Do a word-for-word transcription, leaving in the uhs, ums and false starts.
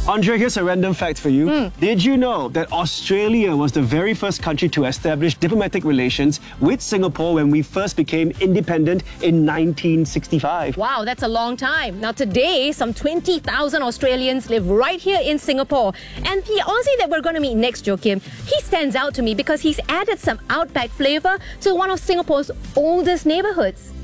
Andrea, here's a random fact for you. Mm. Did you know that Australia was the very first country to establish diplomatic relations with Singapore when we first became independent in nineteen sixty-five? Wow, that's a long time. Now today, some twenty thousand Australians live right here in Singapore. And the Aussie that we're going to meet next, Joachim, he stands out to me because he's added some outback flavour to one of Singapore's oldest neighbourhoods.